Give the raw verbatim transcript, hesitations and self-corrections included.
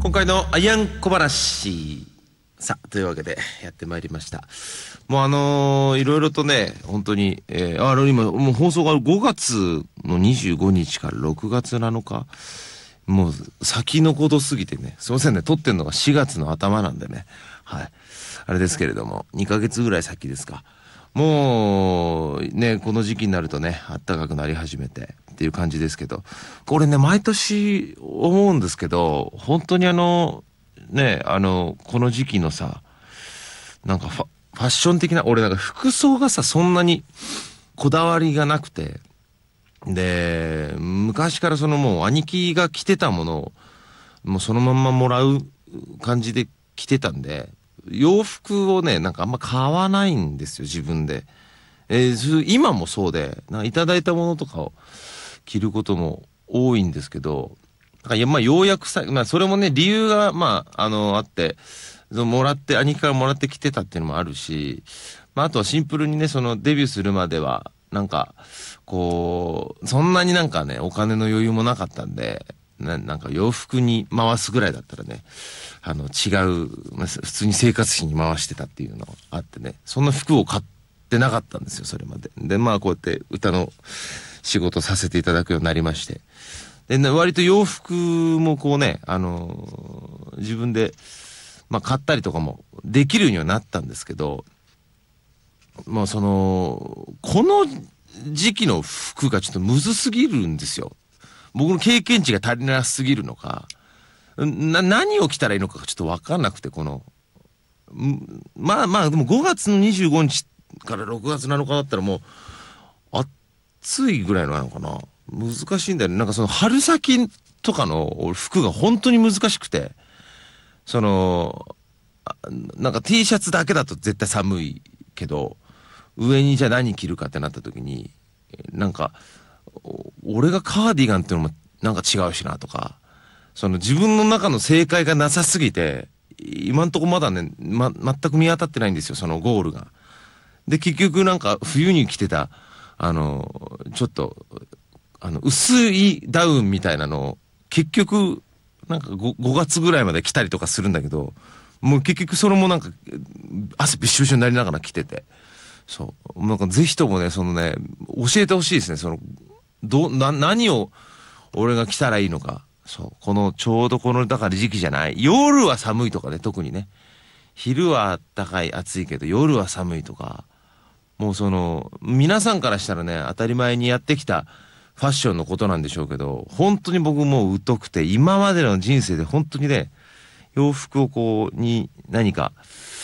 今回のアイアン小話、さあというわけでやってまいりました。もうあのー、いろいろとね本当に、えー、あの今もう放送がごがつのにじゅうごにちからろくがつなのか、もう先のことすぎてね、すいませんね、撮ってんのがしがつの頭なんでね、はいあれですけれども、にかげつぐらい先ですか。もうねこの時期になるとね暖かくなり始めてっていう感じですけど、これね毎年思うんですけど、本当にあのねあのこの時期のさ、なんかファ、ファッション的な、俺なんか服装がさそんなにこだわりがなくて、で昔からそのもう兄貴が着てたものをもうそのまんまもらう感じで着てたんで、洋服をねなんかあんま買わないんですよ自分で。えー、今もそうで、なんかいただいたものとかを着ることも多いんですけど、なんかいやまあようやくさ、まあそれもね理由がまああのあって、もらって兄貴からもらってきてたっていうのもあるし、まああとはシンプルにねそのデビューするまではなんかこうそんなになんかねお金の余裕もなかったんで、な, なんか洋服に回すぐらいだったらねあの違う、まあ、普通に生活費に回してたっていうのがあってね、そんな服を買ってなかったんですよそれまで。でまあこうやって歌の仕事させていただくようになりまして、で、ね、割と洋服もこうねあのー、自分でまあ買ったりとかもできるようにはなったんですけど、まあそのこの時期の服がちょっとむずすぎるんですよ。僕の経験値が足りなすぎるのか、な何を着たらいいのかちょっと分かんなくて、このまあまあでもごがつのにじゅうごにちからろくがつなのかだったらもう暑いぐらいのなのかな、難しいんだよね。なんかその春先とかの服が本当に難しくて、そのなんか T シャツだけだと絶対寒いけど、上にじゃあ何着るかってなった時になんか俺がカーディガンっていうのもなんか違うしなとか、その自分の中の正解がなさすぎて今んとこまだね、ま、全く見当たってないんですよそのゴールが。で結局なんか冬に着てたあのちょっとあの薄いダウンみたいなのを結局なんか 5, ごがつぐらいまで着たりとかするんだけど、もう結局それもなんか汗びっしょびしょになりながら着てて、そうなんかぜひともねそのね教えてほしいですね、そのどな何を俺が着たらいいのか。そうこのちょうどこのだから時期じゃない、夜は寒いとかね、特にね昼は暖かい暑いけど夜は寒いとか、もうその皆さんからしたらね当たり前にやってきたファッションのことなんでしょうけど、本当に僕もう疎くて、今までの人生で本当にね洋服をこうに何か